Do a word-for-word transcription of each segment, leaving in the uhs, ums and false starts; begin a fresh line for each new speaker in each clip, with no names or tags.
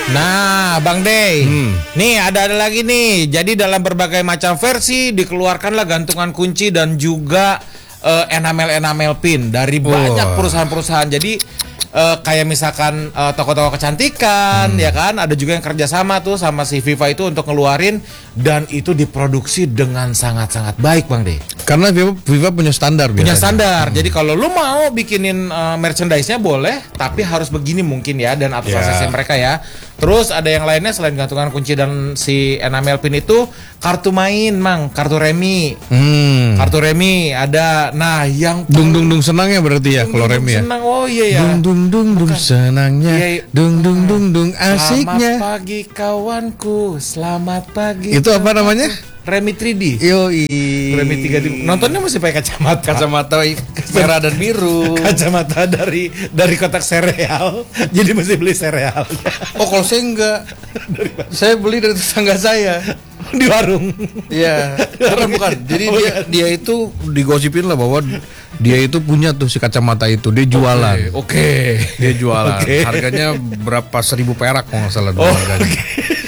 Nah, Bang Dey,
Hmm.
nih ada ada lagi nih. Jadi dalam berbagai macam versi dikeluarkanlah gantungan kunci dan juga eh, enamel-enamel pin dari banyak perusahaan-perusahaan. Jadi eh, kayak misalkan eh, toko-toko kecantikan, ya kan? Ada juga yang kerjasama tuh sama si Viva itu untuk ngeluarin dan itu diproduksi dengan sangat-sangat baik, Bang Dey.
Karena Viva, Viva punya standar
Punya
biasanya.
standar. Jadi kalau lu mau bikinin uh, merchandise-nya boleh, tapi harus begini mungkin ya dan atas
Ya.
asesnya mereka ya. Terus ada yang lainnya selain gantungan kunci dan si enamel pin itu kartu main, Mang, kartu remi.
Hmm.
Kartu remi ada. Nah, yang
Dung dung dung senangnya berarti ya kalau Remi ya.
senang. Oh iya ya.
Dung dung dung dung senangnya.
Iya, iya.
Dung dung dung dung asiknya.
Selamat pagi kawanku. Selamat pagi.
Itu apa namanya?
Remi tiga D.
Yoi.
Remi tiga D. Nontonnya mesti pakai kacamata.
Kacamata merah dan biru.
Kacamata dari dari kotak sereal. Jadi mesti beli sereal
Oh kalau saya enggak. Saya beli dari tetangga saya.
di warung.
Iya. Karena bukan. Jadi
Oh,
dia dia itu digosipin lah bahwa dia itu punya tuh si kacamata itu. Dia jualan.
Oke.
Dia jualan.
Oke.
Harganya berapa seribu perak kalau nggak salah.
Oh,
harganya.
oke.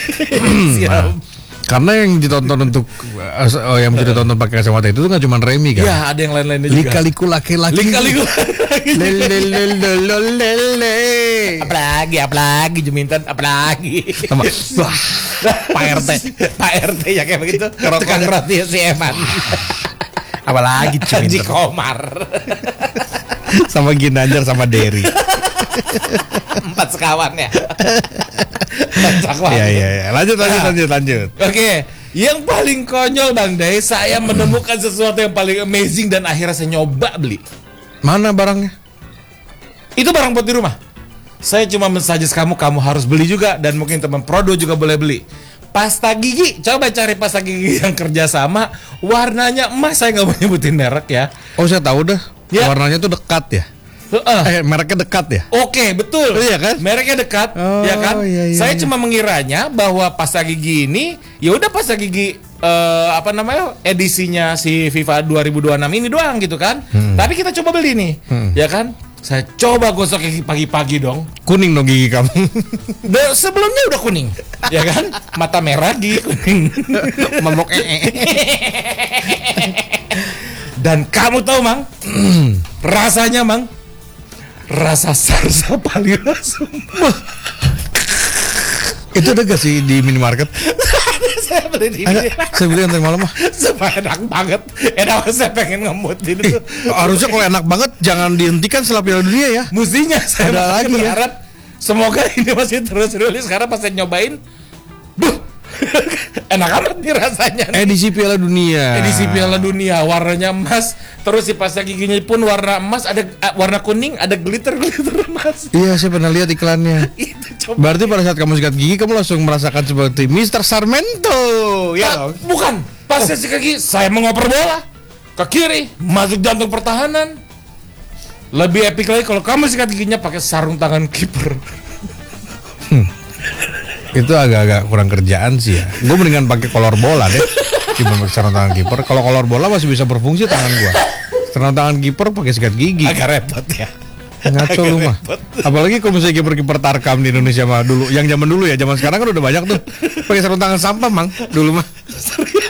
Siap.
Karena yang ditonton untuk oh, yang bisa ditonton pakai kacamata itu tuh nggak cuma Remi kan.
Ya, ada yang lain-lainnya juga.
Lika-liku laki-laki.
Lika-liku.
Lelelelelelele.
Apalagi, apalagi Juminten, apalagi.
Sama wah, Pak R T.
Pak R T ya kayak begitu. Tukang roti si Eman.
Apalagi
Haji
Juminten.
Komar.
Sama Ginanjar sama Derry.
Empat sekawan ya. Empat sekawan.
Iya iya iya. Lanjut lanjut lanjut lanjut.
Oke, yang paling konyol Bang Day, saya menemukan sesuatu yang paling amazing dan akhirnya saya nyoba beli.
Mana barangnya?
Itu barang buat di rumah. Saya cuma mensuggest kamu, kamu harus beli juga dan mungkin teman Prodo juga boleh beli. Pasta gigi, coba cari pasta gigi yang kerjasama, warnanya emas, saya nggak mau nyebutin merek ya.
Oh saya tahu dah.
Ya.
Warnanya tuh dekat ya.
Heeh.
Eh mereknya dekat ya.
Oke, betul.
Iya kan?
Mereknya dekat,
Oh,
ya kan?
iya, iya,
Saya
iya.
cuma mengiranya bahwa pasta gigi ini, ya udah pasta gigi eh, apa namanya edisinya si FIFA dua ribu dua puluh enam ini doang gitu kan.
Hmm.
Tapi kita coba beli nih, ya kan? Saya coba gosok gigi pagi-pagi dong.
Kuning dong gigi kamu.
Da- sebelumnya udah kuning, ya kan? Mata merah, gigi kuning.
Memok ee.
Dan kamu tahu, Mang? Rasanya, Mang? Rasa Salsapalira sumpah.
Itu ada gak sih di minimarket?
Saya beli di
Ada. Saya beli yang tadi malam mah.
Supaya enak banget. Enak, saya pengen ngemut di
Eh,
itu.
harusnya kalau enak banget jangan dihentikan setelah Piala Dunia ya.
Mestinya saya
Ada
makanya
lagi ya.
berharap semoga ini masih terus rilis karena pas saya nyobain, buh, enak amat nih rasanya. nih.
Edisi Piala Dunia.
Edisi Piala Dunia warnanya emas, terus si pasta giginya pun warna emas, ada uh, warna kuning, ada glitter glitter emas.
Iya, saya pernah lihat iklannya.
Itu coba.
Berarti pada saat kamu sikat gigi kamu langsung merasakan seperti mister Sarmento. Ya.
Ah, bukan, pas saya sikat gigi, saya mengoper bola ke kiri, masuk jantung pertahanan. Lebih epic lagi kalau kamu sikat giginya pakai sarung tangan kiper.
Itu agak-agak kurang kerjaan sih ya. Gue mendingan pakai kolor bola deh. Cuma pakai sarung tangan kiper. Kalau kolor bola masih bisa berfungsi tangan gua. Sarung tangan kiper pakai sikat gigi.
Agak repot ya.
Ngaco lu mah. Apalagi kalau misalnya kiper-kiper Tarkam di Indonesia mah dulu, yang zaman dulu ya, zaman sekarang kan udah banyak tuh pakai sarung tangan sampah, Mang. Dulu mah.